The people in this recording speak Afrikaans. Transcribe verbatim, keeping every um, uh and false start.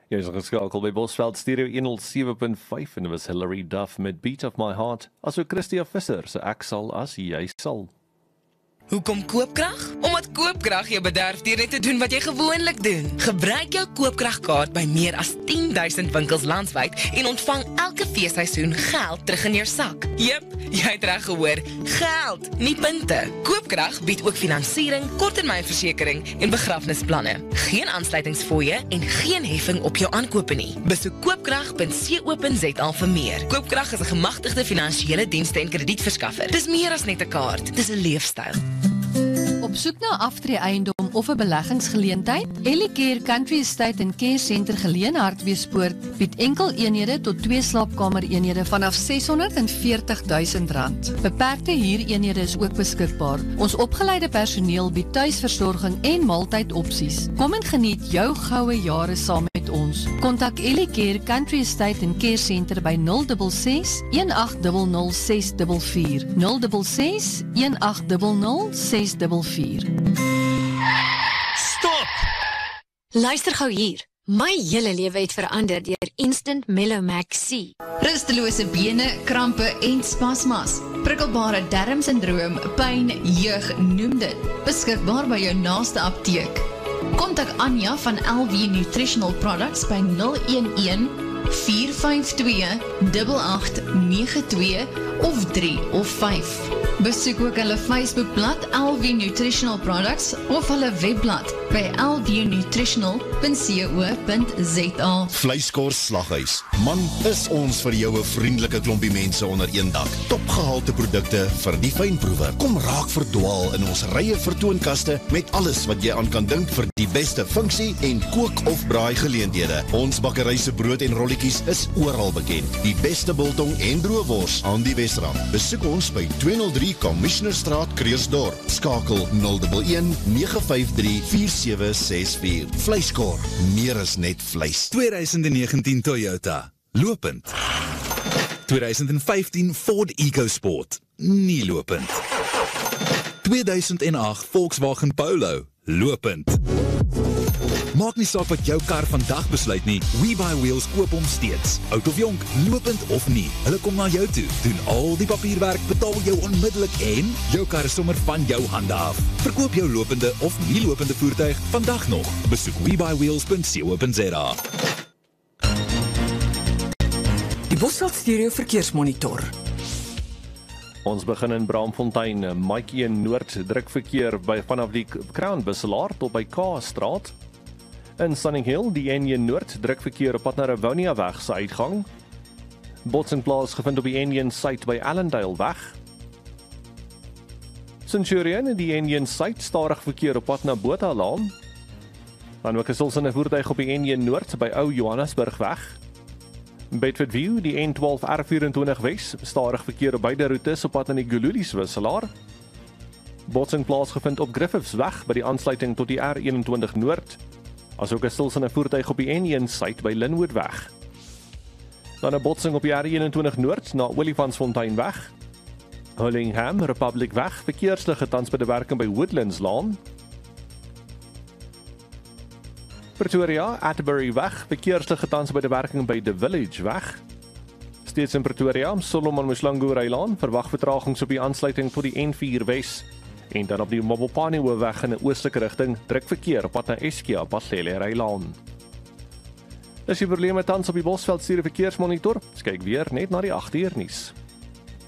Jy is geskakel by Bosveld Stereo honderd sewe punt vyf en dit was Hilary Duff met Beat of My Heart, asook Christia Visser se Ek sal as jy sal. Hoekom koopkrag? Omdat koopkrag jou bederf deur net te doen wat jy gewoonlik doen. Gebruik jou koopkragkaart by meer as tien duisend winkels landwyd en ontvang elke feesseisoen geld terug in jou sak. Jep, jy het reg gehoor, geld, nie punte. Koopkrag bied ook finansiering, korttermynversekering en begrafnisplanne. Geen aansluitingsfooie en geen heffing op jou aankope nie. Besoek koopkrag punt co punt za vir meer. Koopkrag is 'n gemagtigde finansiële dienste en kredietverskaffer. Dis meer as net 'n kaart, dis 'n leefstyl. Op soek na aftreë eiendom of 'n beleggingsgeleentheid? Ellicare Country Estate en Care Center Geleen Hartbeespoort bied enkel eenhede tot twee slaapkamer eenhede vanaf seshonderdveertig duisend rand. Beperkte huureenhede is ook beskikbaar. Ons opgeleide personeel bied tuisversorging en maaltydopsies. Kom en geniet jou goue jare saam met ons. Kontak Ellicare Country Estate en Care Center by nul ses ses, een agt nul nul, ses vier vier, nul ses ses, een agt nul nul, ses vier vier. Stop! Luister gou hier. My hele lewe het verander deur Instant Mellow Max C. Rustelose bene, krampe en spasmas. Prikkelbare darmsindroom, pyn, jeug, noem dit. Beskikbaar by jou naaste apteek. Kontak Anja van L V Nutritional Products by nul een een, vier vyf twee, agt agt nege twee of drie of vyf. Besoek ook hulle Facebookblad L V Nutritional Products of hulle webblad by l v nutritional punt co punt za. Vleiskors Slaghuis. Man, is ons vir jou 'n vriendelike klompie mense onder een dak. Topgehalte produkte vir die fynproewer. Kom raak verdwaal in ons rye vertoonkaste met alles wat jy aan kan dink vir die beste funksie en kook of braai geleenthede. Ons bakkery se brood en rolletjies is oral bekend. Die beste biltong en droewors aan die Wesrand. Besoek ons by tweehonderd drie Commissionerstraat, Kreersdorp. Skakel nul een een, nege vyf drie, vier sewe ses vier. Vleiskor, meer as net vleis. twintig negentien Toyota, lopend. twintig vyftien Ford EcoSport, nie lopend. tweeduisend agt Volkswagen Polo, lopend. Maak nie saak wat jou kar vandag besluit nie, WeBuyWheels koop hom steeds. Oud of jonk, lopend of nie, hulle kom na jou toe, doen al die papierwerk, betaal jou onmiddellik en jou kar is sommer van jou hande af. Verkoop jou lopende of nie lopende voertuig vandag nog. Besoek we buy wheels punt co punt za. Die Bosveld Stereo Verkeersmonitor. Ons begin in Braamfontein, Mike een Noord drukverkeer by vanaf die Crown Busselaar tot by K-straat. In Sunning Hill, die N een Noord drukverkeer op pad na Rivonia weg se uitgang. Botsing plaasgevind op die N een Suid by Allendale weg. Centurion, die N een Suid stadig verkeer op pad na Bothalaan. Dan ook 'n stilsynne voertuig op die N een Noord by Ou Johannesburg weg. Bedford View, die N twaalf R vyf Wes, stadig verkeer op beide roetes op pad na die Gululies wisselaar. Botsing plaasgevind op Griffiths weg by die aansluiting tot die R eenentwintig Noord, asook 'n stilsynne voertuig op die N een Suid by Linwood weg. Dan 'n botsing op die R eenentwintig Noord na Olifantsfontein weg. Hullingham, Republic weg, verkeersligte tans by die werking by Woodlands Laan. Pretoria, Atterbury weg, verkeersligte tans by die werking by The Village weg. Steeds in Pretoria, Solomon Mslangu Rylaan, verwag vertragings op die aansluiting tot die N vier Wes. En dan op die Mabopane Hoofweg in 'n oostelike rigting, druk verkeer op pad na Eskia, Patlele Rylaan. Dis die probleme tans op die Bosveld Stereo Verkeersmonitor. Kyk weer net na die agt uur nuus.